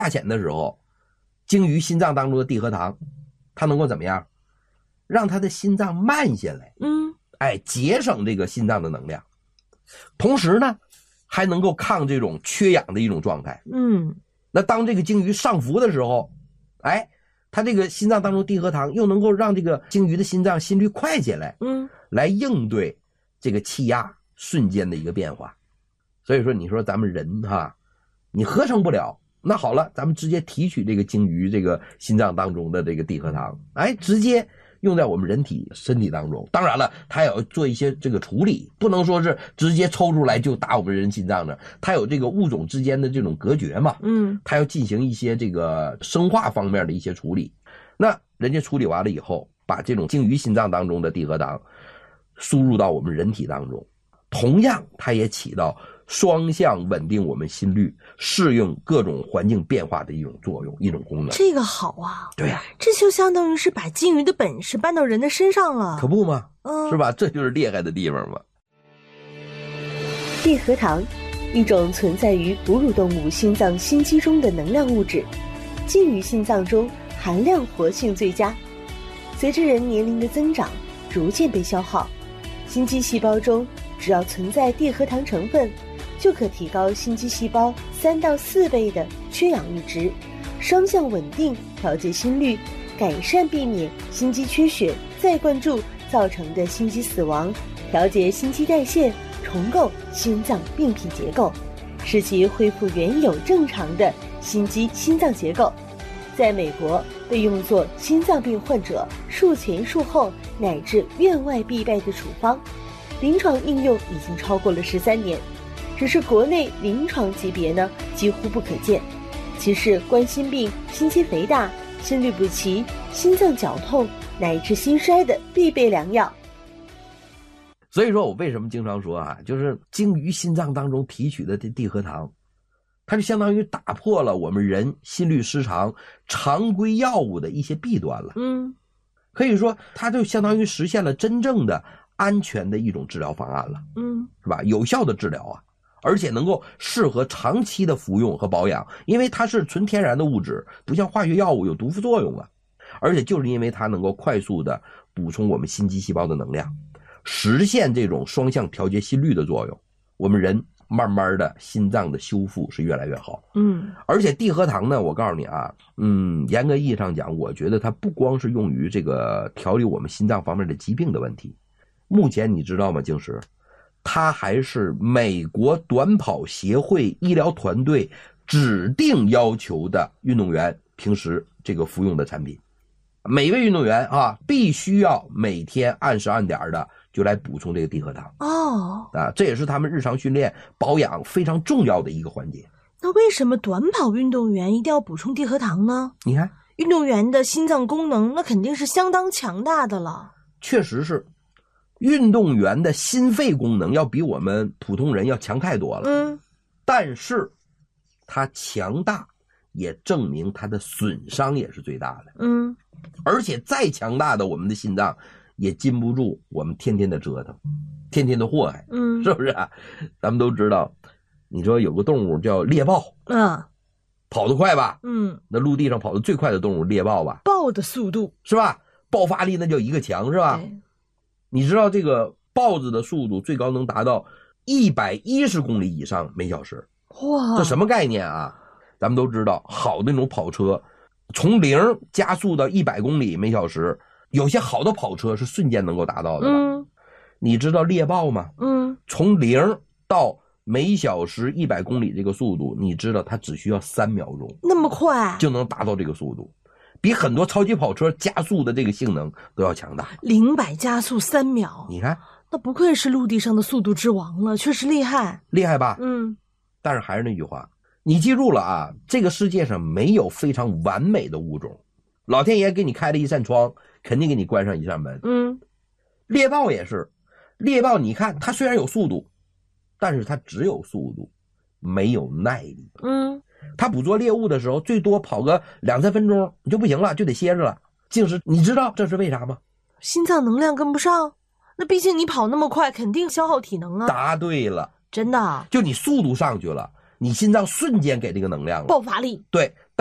下潜的时候，鲸鱼心脏当中的地核糖，它能够怎么样？让它的心脏慢下来，节省这个心脏的能量，同时呢，还能够抗这种缺氧的一种状态。那当这个鲸鱼上浮的时候，它这个心脏当中地核糖又能够让这个鲸鱼的心脏心率快起来，来应对这个气压瞬间的一个变化。所以说，你说咱们人你合成不了，那好了，咱们直接提取这个鲸鱼这个心脏当中的这个地核糖，直接用在我们身体当中。当然了，它也要做一些这个处理，不能说是直接抽出来就打我们人心脏的，它有这个物种之间的这种隔绝嘛，它要进行一些这个生化方面的一些处理。那人家处理完了以后，把这种鲸鱼心脏当中的地核糖输入到我们人体当中，同样它也起到双向稳定我们心率、适应各种环境变化的一种作用、一种功能。 这个好啊！ 对呀， 这就相当于是把鲸鱼的本事搬到人的身上了， 可不吗？是吧？这就是厉害的地方嘛。 地核糖，一种存在于哺乳动物心脏心肌中的能量物质，鲸鱼心脏中含量活性最佳，随着人年龄的增长，逐渐被消耗。心肌细胞中只要存在地核糖成分，就可提高心肌细胞3到4倍的缺氧阈值，双向稳定调节心率，改善避免心肌缺血再灌注造成的心肌死亡，调节心肌代谢，重构心脏病变结构，使其恢复原有正常的心肌心脏结构。在美国被用作心脏病患者术前术后乃至院外必备的处方，临床应用已经超过了13年，只是国内临床级别呢几乎不可见。其是冠心病、心肌肥大、心律不齐、心脏绞痛乃至心衰的必备良药。 所以说我为什么经常说就是鲸鱼心脏当中提取的这地核糖，它就相当于打破了我们人心律失常常规药物的一些弊端了。可以说它就相当于实现了真正的安全的一种治疗方案了。是吧？有效的治疗而且能够适合长期的服用和保养，因为它是纯天然的物质，不像化学药物有毒副作用而且就是因为它能够快速的补充我们心肌细胞的能量，实现这种双向调节心率的作用，我们人慢慢的心脏的修复是越来越好。而且地核糖呢，我告诉你严格意义上讲，我觉得它不光是用于这个调理我们心脏方面的疾病的问题，目前你知道吗，静石，它还是美国短跑协会医疗团队指定要求的运动员平时这个服用的产品。每位运动员必须要每天按时按点的就来补充这个地核糖。这也是他们日常训练保养非常重要的一个环节。 那为什么短跑运动员一定要补充地核糖呢？ 你看， 运动员的心脏功能那肯定是相当强大的了。 确实是，运动员的心肺功能要比我们普通人要强太多了。但是它强大也证明它的损伤也是最大的。而且再强大的我们的心脏也禁不住我们天天的折腾，天天的祸害。是不是咱们都知道，你说有个动物叫猎豹，跑得快吧？那陆地上跑得最快的动物猎豹吧？ 豹的速度是吧？爆发力那叫一个强，是吧？你知道这个豹子的速度最高能达到110公里以上每小时。 哇， 这什么概念咱们都知道，好的那种跑车从0加速到100公里每小时，有些好的跑车是瞬间能够达到的。你知道猎豹吗？从0到每小时100公里这个速度，你知道它只需要3秒钟， 那么快就能达到这个速度，比很多超级跑车加速的这个性能都要强大。 0-100加速3秒， 你看， 那不愧是陆地上的速度之王了，确实厉害， 厉害吧？但是还是那句话，你记住了这个世界上没有非常完美的物种，老天爷给你开了一扇窗，肯定给你关上一扇门。猎豹也是，猎豹你看它虽然有速度，但是它只有速度，没有耐力。它捕捉猎物的时候最多跑个2-3分钟你就不行了，就得歇着了。静石，你知道这是为啥吗？ 心脏能量跟不上，那毕竟你跑那么快肯定消耗体能答对了， 真的， 就你速度上去了，你心脏瞬间给这个能量了， 爆发力。 对，